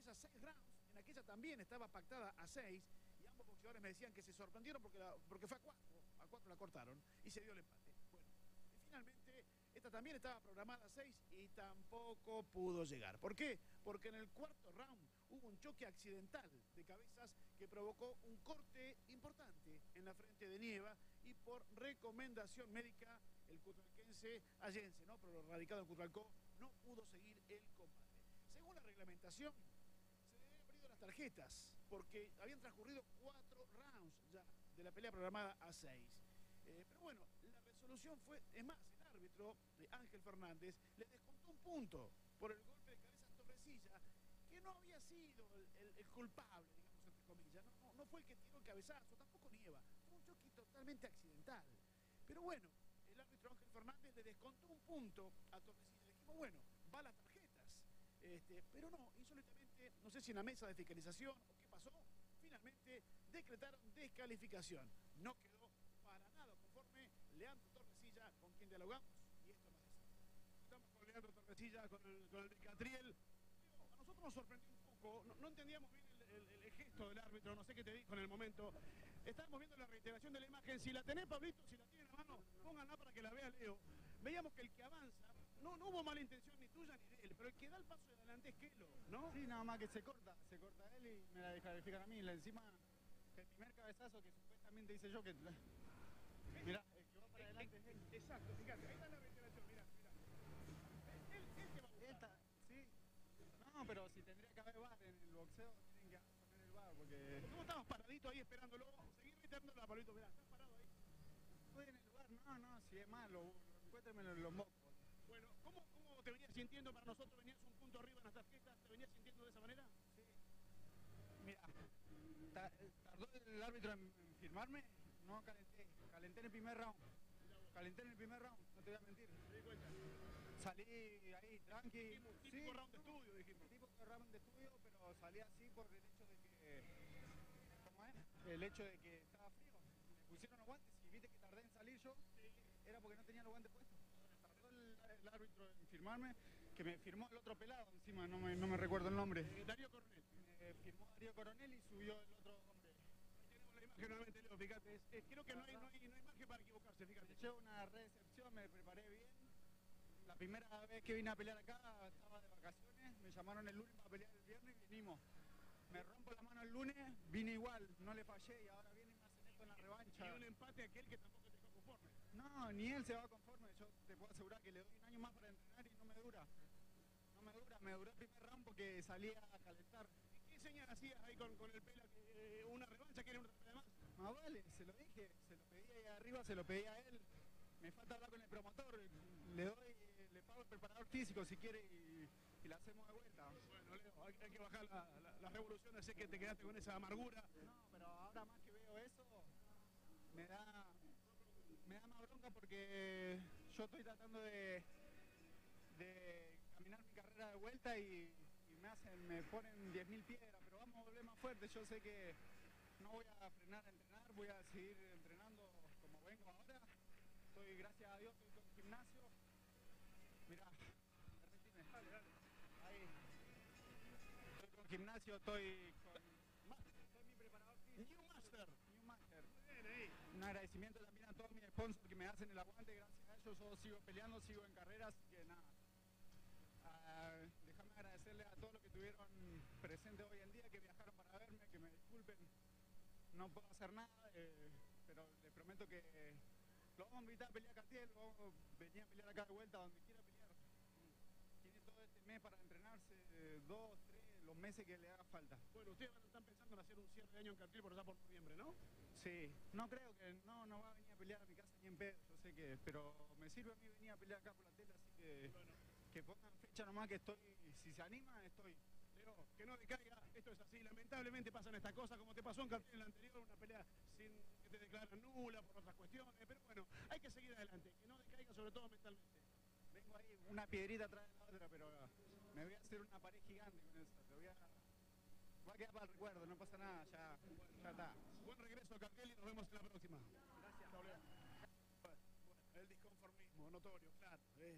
a 6 rounds, en aquella también estaba pactada a 6, y ambos boxeadores me decían que se sorprendieron porque fue a 4 la cortaron y se dio el empate. Bueno, y finalmente esta también estaba programada a 6 y tampoco pudo llegar. ¿Por qué? Porque en el cuarto round hubo un choque accidental de cabezas que provocó un corte importante en la frente de Nieva, y por recomendación médica el cutralquense Allense, ¿no?, pero radicado en Cutralcó, no pudo seguir el combate. Según la reglamentación, se deben haber ido las tarjetas, porque habían transcurrido 4 rounds ya de la pelea programada a 6. Pero bueno, la resolución fue, es más, el árbitro, Ángel Fernández, le descontó un punto por el golpe de cabeza a Torrecilla, que no había sido el culpable, digamos, entre comillas. No fue el que tiró el cabezazo, tampoco Nieva. Fue un choque totalmente accidental. Pero bueno, el árbitro Ángel Fernández le descontó un punto a Torrecilla. Le dijimos, bueno, va a las tarjetas. Pero no, insólitamente, no sé si en la mesa de fiscalización o qué pasó, finalmente decretaron descalificación. No quedó para nada conforme Leandro Torrecilla, con quien dialogamos, y esto nos dice. Estamos con Leandro Torrecilla, con el de Catriel. A nosotros nos sorprendió un poco, no entendíamos bien el gesto del árbitro, no sé qué te dijo en el momento. Estábamos viendo la reiteración de la imagen. Si la tenés, Pablito, si la tiene en la mano, pónganla para que la vea Leo. Veíamos que el que avanza, no hubo mala intención ni tuya ni de él, pero el que da el paso de adelante es Kelo, ¿no? Sí, nada más que se corta él y me la descalifican a mí. Encima, el primer cabezazo que supuestamente hice yo, que mirá, el que va para adelante es él. Exacto, fíjate, ahí está la reiteración, mirá. Él que va a buscar. Él está, sí. No, pero si tendría que haber bar en el boxeo, tienen que poner el bar, porque... ¿Cómo estabas paradito ahí esperándolo? Seguir reiterando, Pablito, mirá, estás parado ahí. Estoy en el bar, no, si es malo, encuéntremelo en los mocos. Bueno, ¿cómo te venías sintiendo? Para nosotros venías un punto arriba en las tarjetas, ¿te venías sintiendo de esa manera? Sí. Mira, tardó el árbitro en firmarme, no calenté en el primer round. Calenté en el primer round, no te voy a mentir. ¿Te di cuenta? Salí ahí tranqui. Típico round de estudio, dijimos. Típico round de estudio, pero salí así por el hecho de que... ¿Cómo es? El hecho de que estaba frío. Me pusieron los guantes y viste que tardé en salir yo. Sí. Era porque no tenía los guantes puestos. Tardó el árbitro en firmarme, que me firmó el otro pelado encima, no me recuerdo el nombre. Darío Coronel. Firmó Darío Coronel y subió el otro hombre. Tenemos la imagen nuevamente, Leo, fíjate. Creo que no hay margen para equivocarse, fíjate. Llevo una recepción, me preparé bien. La primera vez que vine a pelear acá estaba de vacaciones, me llamaron el lunes para pelear el viernes y vinimos. Me rompo la mano el lunes, vine igual, no le fallé y ahora viene y me hacen esto en la revancha. Y un empate a aquel que tampoco te quedó conforme. No, ni él se va conforme, yo te puedo asegurar que le doy un año más para entrenar y no me dura. No me dura, me duró el primer round porque salía a calentar. ¿Qué señal hacías ahí con el pela? ¿Una revancha? ¿Quiere una revancha más? Más vale, se lo dije, se lo pedí ahí arriba, se lo pedí a él. Me falta hablar con el promotor, le pago el preparador físico si quiere y la hacemos de vuelta. Bueno, Leo, hay que bajar las revoluciones, sé que te quedaste con esa amargura. No, pero ahora más que veo eso, me da más bronca porque yo estoy tratando de caminar mi carrera de vuelta y me ponen 10.000 piedras, pero vamos a volver más fuerte. Yo sé que no voy a frenar a entrenar, voy a seguir entrenando como vengo ahora. Gracias a Dios, estoy con el gimnasio. Mirá, dale. Ahí. Estoy con gimnasio, estoy mi preparador físico. New Master. Bien, ahí. Un agradecimiento también a todos mis sponsors que me hacen el aguante. Gracias a ellos yo sigo peleando, sigo en carreras, así que nada. Déjame agradecerle a todos los que estuvieron presentes hoy en día, que viajaron para verme, que me disculpen. No puedo hacer nada, pero les prometo que lo vamos a invitar a pelear a Catriel, venía a pelear acá de vuelta donde quiera pelear. Tiene todo este mes para entrenarse, 2, 3, los meses que le haga falta. Bueno, ustedes están pensando en hacer un cierre de año en Catriel por allá por noviembre, ¿no? Sí, no creo que no va a venir a pelear a mi casa ni en pedo, yo sé que, pero me sirve a mí venir a pelear acá por la tela, así que bueno, que pongan fecha nomás que estoy, si se anima, estoy. Leo, que no decaiga, esto es así, lamentablemente pasan estas cosas, como te pasó en Catriel en la anterior, una pelea sin que te declaran nula por otras cuestiones, pero bueno, hay que seguir adelante, que no decaiga sobre todo mentalmente. Vengo ahí, una piedrita atrás de la otra, pero me voy a hacer una pared gigante con eso, va a quedar para el recuerdo, no pasa nada, ya está. Buen regreso a Catriel y nos vemos en la próxima. Gracias. Chao, Leo. Bueno, el disconformismo notorio, claro.